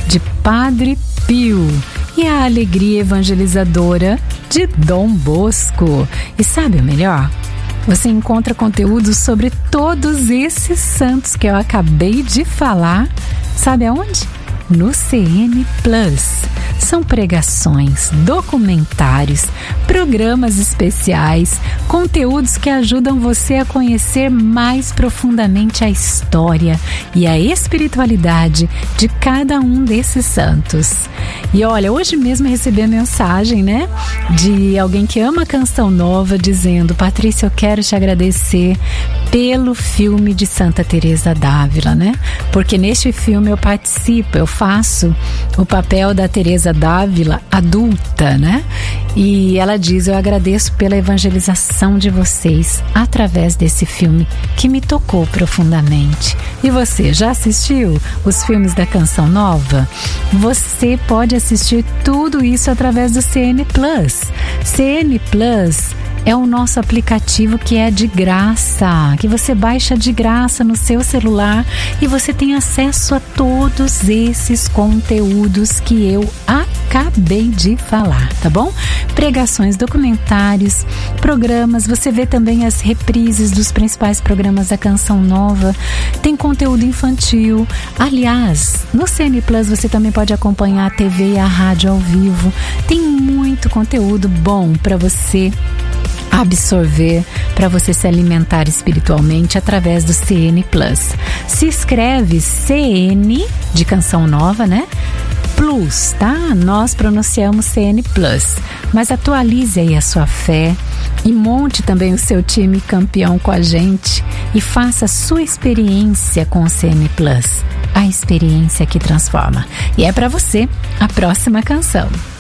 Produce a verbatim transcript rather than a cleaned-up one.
de Padre Pio e a alegria evangelizadora de Dom Bosco. E sabe o melhor? Você encontra conteúdo sobre todos esses santos que eu acabei de falar. Sabe aonde? No C N Plus. São pregações, documentários, programas especiais, conteúdos que ajudam você a conhecer mais profundamente a história e a espiritualidade de cada um desses santos. E olha, hoje mesmo eu recebi a mensagem, né, de alguém que ama a Canção Nova, dizendo: Patrícia, eu quero te agradecer pelo filme de Santa Teresa d'Ávila, né? Porque neste filme eu participo, eu faço o papel da Teresa d'Ávila adulta, né? E ela diz: eu agradeço pela evangelização de vocês através desse filme que me tocou profundamente. E você, já assistiu os filmes da Canção Nova? Você pode assistir tudo isso através do C N Plus. C N Plus é o nosso aplicativo que é de graça, que você baixa de graça no seu celular e você tem acesso a todos esses conteúdos que eu acabei de falar, tá bom? Pregações, documentários, programas, você vê também as reprises dos principais programas da Canção Nova, tem conteúdo infantil. Aliás, no C N Plus você também pode acompanhar a T V e a rádio ao vivo. Tem muito conteúdo bom para você absorver, para você se alimentar espiritualmente através do C N Plus. Se escreve C N de Canção Nova, né? Plus, tá? Nós pronunciamos C N Plus. Mas atualize aí a sua fé e monte também o seu time campeão com a gente e faça a sua experiência com o C N Plus. A experiência que transforma. E é para você a próxima canção.